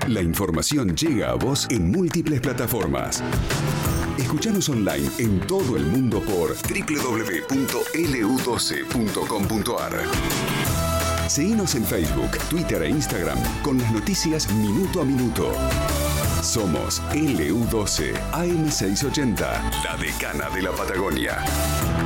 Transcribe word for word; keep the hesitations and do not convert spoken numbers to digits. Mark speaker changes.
Speaker 1: La información llega a vos en múltiples plataformas. Escuchanos online en todo el mundo por doble u doble u doble u punto ele u doce punto com punto ar. Seguinos en Facebook, Twitter e Instagram con las noticias minuto a minuto. Somos ele u doce A M seiscientos ochenta, la decana de la Patagonia.